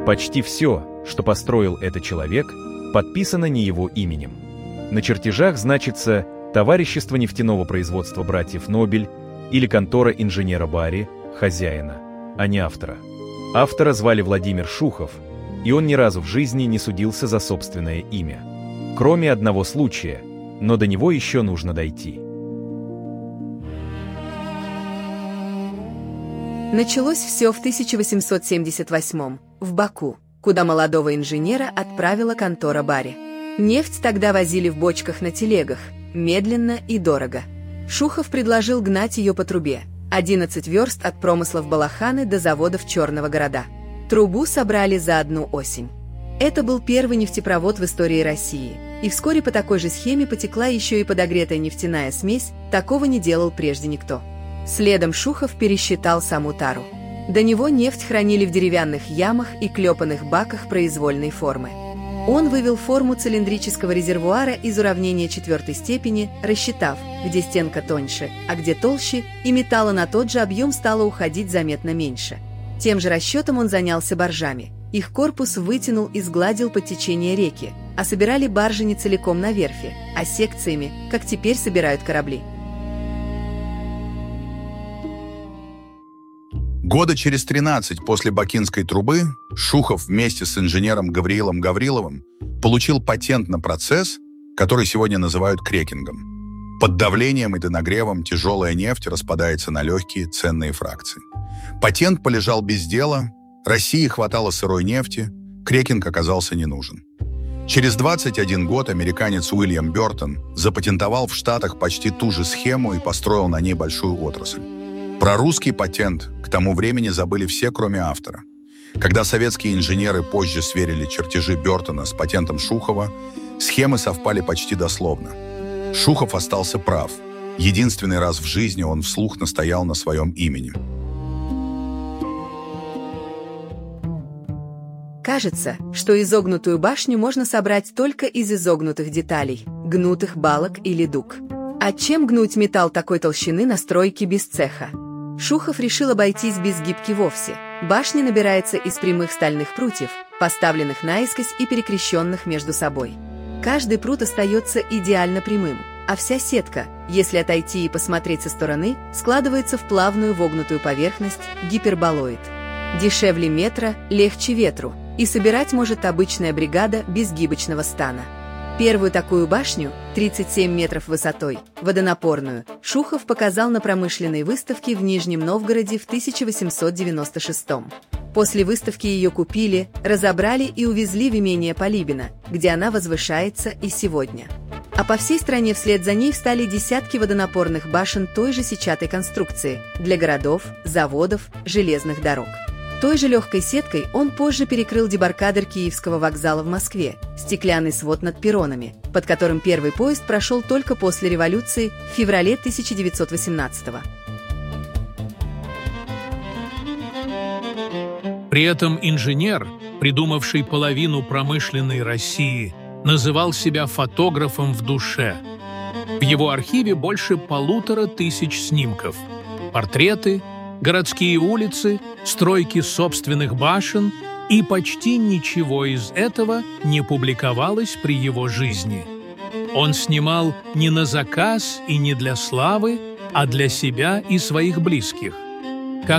Почти все, что построил этот человек, подписано не его именем. На чертежах значится «Товарищество нефтяного производства братьев Нобель» или «Контора инженера Барри», хозяина, а не автора. Автора звали Владимир Шухов, и он ни разу в жизни не судился за собственное имя. Кроме одного случая, но до него еще нужно дойти. Началось все в 1878 в Баку, куда молодого инженера отправила контора Барри. Нефть тогда возили в бочках на телегах, медленно и дорого. Шухов предложил гнать ее по трубе, 11 верст от промыслов Балаханы до заводов Черного города. Трубу собрали за одну осень. Это был первый нефтепровод в истории России, и вскоре по такой же схеме потекла еще и подогретая нефтяная смесь, такого не делал прежде никто. Следом Шухов пересчитал саму тару. До него нефть хранили в деревянных ямах и клепанных баках произвольной формы. Он вывел форму цилиндрического резервуара из уравнения четвертой степени, рассчитав, где стенка тоньше, а где толще, и металла на тот же объем стало уходить заметно меньше. Тем же расчетом он занялся баржами. Их корпус вытянул и сгладил под течение реки, а собирали баржи не целиком на верфи, а секциями, как теперь собирают корабли. Года через 13 после Бакинской трубы Шухов вместе с инженером Гавриилом Гавриловым получил патент на процесс, который сегодня называют крекингом. Под давлением и до нагревом тяжелая нефть распадается на легкие ценные фракции. Патент полежал без дела, России хватало сырой нефти, крекинг оказался не нужен. Через 21 год американец Уильям Бёртон запатентовал в Штатах почти ту же схему и построил на ней большую отрасль. Про русский патент к тому времени забыли все, кроме автора. Когда советские инженеры позже сверили чертежи Бёртона с патентом Шухова, схемы совпали почти дословно. Шухов остался прав. Единственный раз в жизни он вслух настоял на своем имени. Кажется, что изогнутую башню можно собрать только из изогнутых деталей, гнутых балок или дуг. А чем гнуть металл такой толщины на стройке без цеха? Шухов решил обойтись без гибки вовсе. Башня набирается из прямых стальных прутьев, поставленных наискось и перекрещенных между собой. Каждый прут остается идеально прямым, а вся сетка, если отойти и посмотреть со стороны, складывается в плавную вогнутую поверхность – гиперболоид. Дешевле метра, легче ветру, и собирать может обычная бригада без гибочного стана. Первую такую башню, 37 метров высотой, водонапорную, Шухов показал на промышленной выставке в Нижнем Новгороде в 1896. После выставки ее купили, разобрали и увезли в имение Полибина, где она возвышается и сегодня. А по всей стране вслед за ней встали десятки водонапорных башен той же сетчатой конструкции для городов, заводов, железных дорог. Той же легкой сеткой он позже перекрыл дебаркадер Киевского вокзала в Москве, стеклянный свод над перронами, под которым первый поезд прошел только после революции в феврале 1918-го. При этом инженер, придумавший половину промышленной России, называл себя фотографом в душе. В его архиве больше 1500 снимков, портреты, городские улицы, стройки собственных башен, и почти ничего из этого не публиковалось при его жизни. Он снимал не на заказ и не для славы, а для себя и своих близких.